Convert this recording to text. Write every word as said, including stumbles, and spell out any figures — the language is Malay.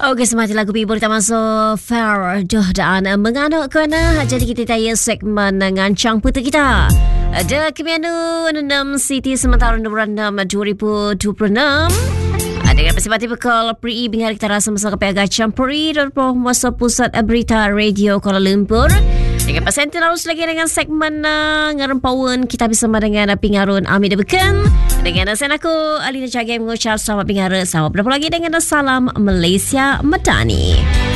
Okey, semati lagu Bibur kita masuk Fair Dohdaan menganak kena. Jadi kita tanya segmen ngancang putu kita. Ada kemianu enam City sementara bulan enam dua ribu dua puluh enam. Dengan persibati bekal Pri Bingar kita rasa masa ke Piaga Campuri dan Penguasa Pusat Berita Radio Kuala Lumpur. Dengan pasal terus lagi dengan segmen uh, Ngarempawan kita bersama dengan uh, Pingarun Amir Beken. Dengan uh, saya aku Alina Cagay mengucap selamat Pingar. Selamat berapa lagi dengan uh, salam Malaysia Madani.